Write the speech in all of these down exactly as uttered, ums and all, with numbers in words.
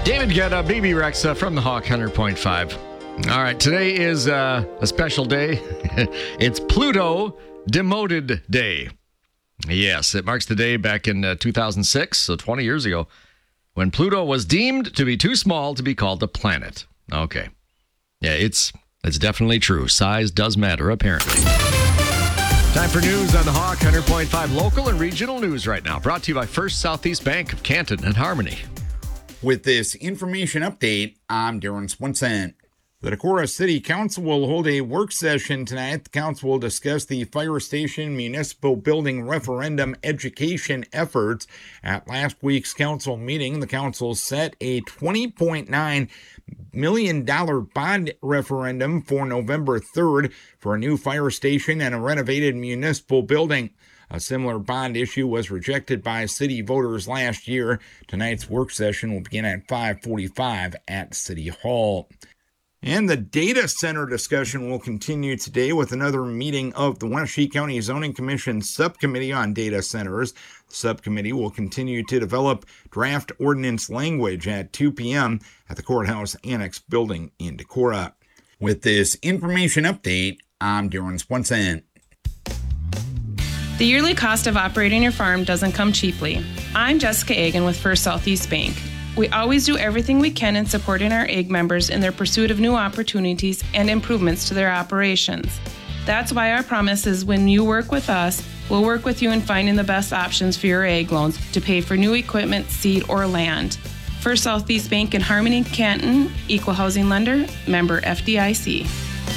David Guetta, B B Rexa from the Hawk one hundred point five. All right, today is uh, a special day. It's Pluto Demoted Day. Yes, it marks the day back in uh, two thousand six, so twenty years ago, when Pluto was deemed to be too small to be called a planet. Okay. Yeah, it's it's definitely true. Size does matter, apparently. Time for news on the Hawk one hundred point five local and regional news right now. Brought to you by First Southeast Bank of Canton and Harmony. With this information update, I'm Darren Swenson. The Decorah City Council will hold a work session tonight. The council will discuss the fire station municipal building referendum education efforts. At last week's council meeting, the council set a twenty point nine million dollars bond referendum for November third for a new fire station and a renovated municipal building. A similar bond issue was rejected by city voters last year. Tonight's work session will begin at five forty-five at City Hall. And the data center discussion will continue today with another meeting of the Wenatchee County Zoning Commission Subcommittee on Data Centers. The subcommittee will continue to develop draft ordinance language at two p.m. at the Courthouse Annex building in Decorah. With this information update, I'm Darren Swenson. The yearly cost of operating your farm doesn't come cheaply. I'm Jessica Agan with First Southeast Bank. We always do everything we can in supporting our A G members in their pursuit of new opportunities and improvements to their operations. That's why our promise is when you work with us, we'll work with you in finding the best options for your A G loans to pay for new equipment, seed, or land. First Southeast Bank in Harmony, Canton, Equal Housing Lender, member F D I C.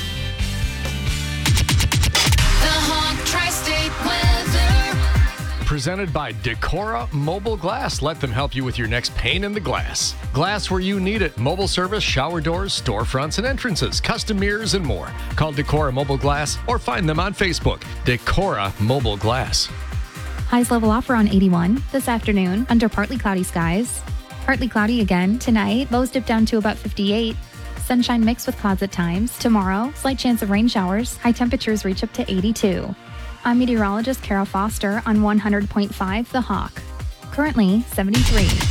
Presented by Decorah Mobile Glass. Let them help you with your next pane in the glass. Glass where you need it. Mobile service, shower doors, storefronts and entrances, custom mirrors, and more. Call Decorah Mobile Glass or find them on Facebook. Decorah Mobile Glass. Highs level off around eighty-one this afternoon under partly cloudy skies. Partly cloudy again tonight. Lows dip down to about fifty-eight. Sunshine mixed with clouds at times. Tomorrow, slight chance of rain showers. High temperatures reach up to eighty-two. I'm meteorologist Carol Foster on one hundred point five The Hawk. Currently seventy-three.